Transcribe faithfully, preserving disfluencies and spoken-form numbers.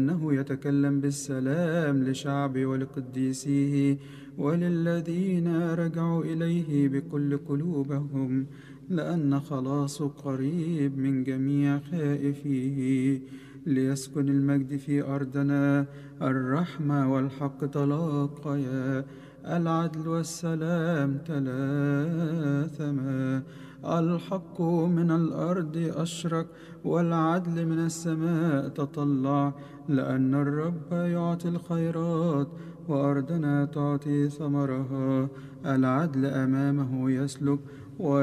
إنه يتكلم بالسلام لشعبه ولقديسيه وللذين رجعوا إليه بكل قلوبهم، لأن خلاصه قريب من جميع خائفيه. ليسكن المجد في أرضنا، الرحمة والحق تلاقيا، العدل والسلام تلاثما. الحق من الأرض أشرق، والعدل من السماء تطلع، لأن الرب يعطي الخيرات وأرضنا تعطي ثمرها. العدل أمامه يسلك